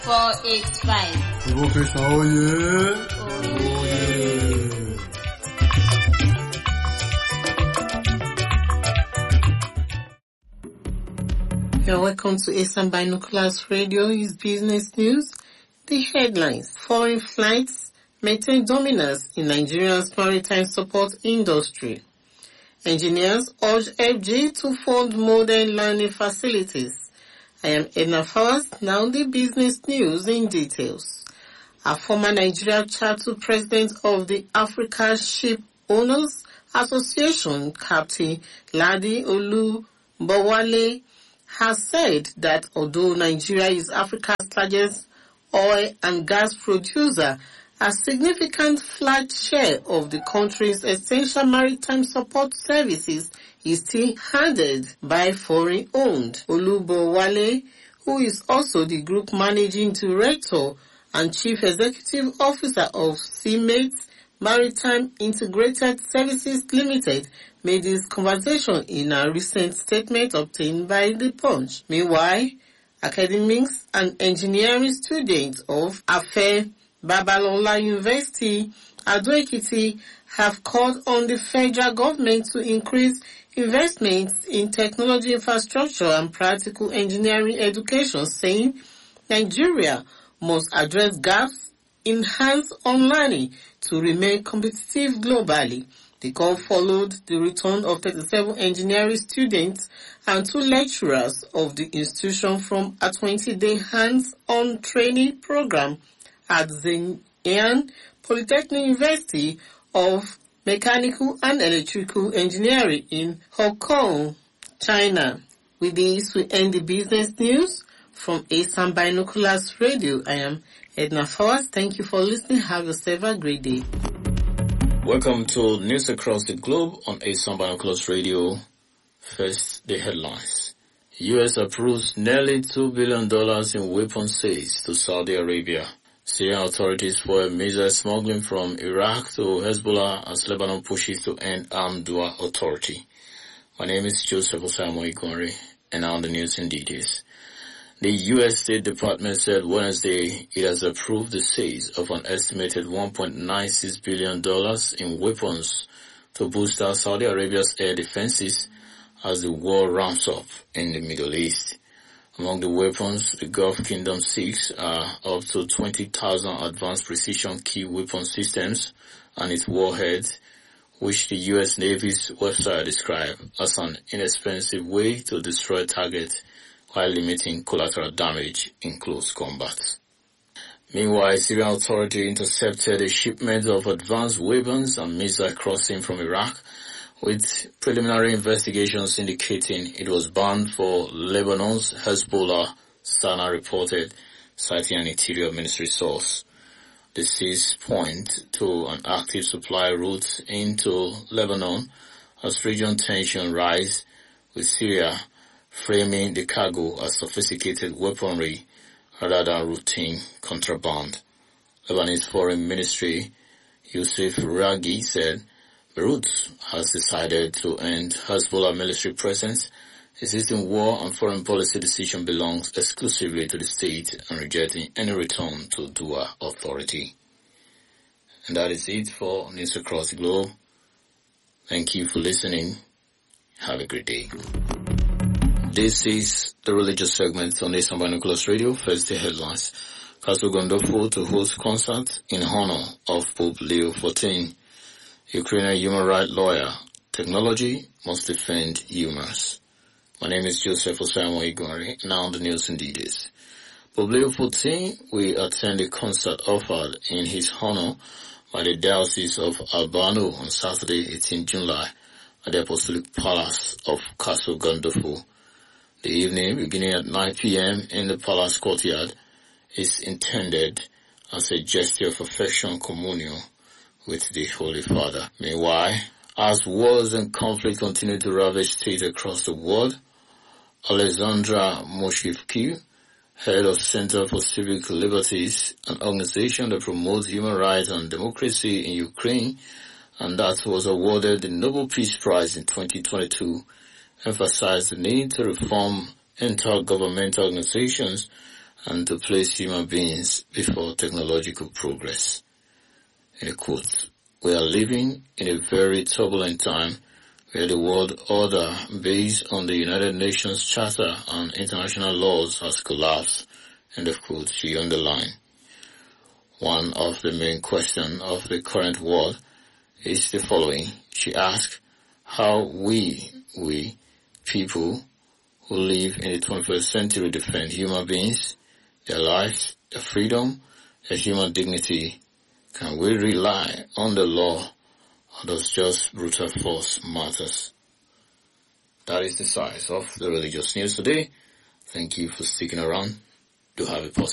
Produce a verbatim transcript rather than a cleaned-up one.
four eight five. Provocation, oh yeah. Oh yeah. You're welcome to Asian Binoculars Radio. Is business news. The headlines: foreign flights maintain dominance in Nigeria's maritime support industry. Engineers urge F G to fund modern learning facilities. I am Edna Fawaz. Now the business news in details. A former Nigeria chapter president of the Africa Ship Owners Association, Captain Ladi Olubowale, has said that although Nigeria is Africa's largest oil and gas producer, a significant flat share of the country's essential maritime support services is still handled by foreign-owned. Olubowale, who is also the group managing director and chief executive officer of Seamates Maritime Integrated Services Limited, made this conversation in a recent statement obtained by The Punch. Meanwhile, academics and engineering students of Afe Babalola University, Ado-Ekiti, have called on the federal government to increase investments in technology infrastructure and practical engineering education, saying Nigeria must address gaps in hands-on learning to remain competitive globally. The call followed the return of thirty-seven engineering students and two lecturers of the institution from a twenty-day hands-on training program at Zhejiang Polytechnic University of Mechanical and Electrical Engineering in Hong Kong, China. With this, we end the business news from Asian Binoculars Radio. I am Edna Fawaz. Thank you for listening. Have yourself a great day. Welcome to News Across the Globe on Asian Binoculars Radio. First, the headlines. U S approves nearly two billion dollars in weapons sales to Saudi Arabia. Syrian authorities foil missile smuggling from Iraq to Hezbollah as Lebanon pushes to end armed dual authority. My name is Joseph Osamu Igonri, and now the news in details. The U S State Department said Wednesday it has approved the sales of an estimated one point nine six billion dollars in weapons to boost out Saudi Arabia's air defenses as the war ramps up in the Middle East. Among the weapons the Gulf Kingdom seeks are up to twenty thousand advanced precision key weapon systems and its warheads, which the U S Navy's website described as an inexpensive way to destroy targets while limiting collateral damage in close combat. Meanwhile, Syrian authorities intercepted a shipment of advanced weapons and missiles crossing from Iraq, with preliminary investigations indicating it was bound for Lebanon's Hezbollah, Sana reported, citing an Interior Ministry source. The seas point to an active supply route into Lebanon as regional tension rise, with Syria framing the cargo as sophisticated weaponry rather than routine contraband. Lebanese Foreign Ministry Youssef Raghi said Beirut has decided to end Hezbollah military presence. Existing war and foreign policy decision belongs exclusively to the state and rejecting any return to dual authority. And that is it for News Across the Globe. Thank you for listening. Have a great day. This is the religious segment on Asian Binoculars Radio. First, the headlines. Castle Gandolfo to host concert in honor of Pope Leo the fourteenth. Ukrainian human rights lawyer. Technology must defend humans. My name is Joseph Osamu Igori. Now the news in details. Pope Leo the fourteenth will attend a concert offered in his honor by the Diocese of Albano on Saturday, eighteenth July, at the Apostolic Palace of Castle Gandolfo. The evening, beginning at nine p.m. in the palace courtyard, is intended as a gesture of affection communion with the Holy Father. Meanwhile, as wars and conflict continue to ravage states across the world, Alexandra Moshivki, head of Center for Civic Liberties, an organization that promotes human rights and democracy in Ukraine, and that was awarded the Nobel Peace Prize in twenty twenty-two, emphasized the need to reform intergovernmental organizations and to place human beings before technological progress. In a quote, we are living in a very turbulent time where the world order based on the United Nations Charter and international laws has collapsed, end of quote, she underlined. One of the main questions of the current world is the following. She asked how we, we, people who live in the twenty-first century defend human beings, their lives, their freedom, their human dignity. Can we rely on the law, or does just brutal force matters? That is the size of the religious news today. Thank you for sticking around. Do have a positive